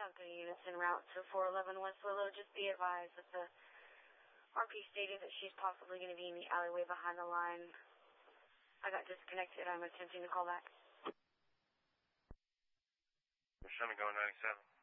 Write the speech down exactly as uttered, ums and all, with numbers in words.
company units en route to four eleven West Willow. Just be advised that the R P stated that she's possibly going to be in the alleyway behind the line. I got disconnected. I'm attempting to call back. Show me going ninety-seven.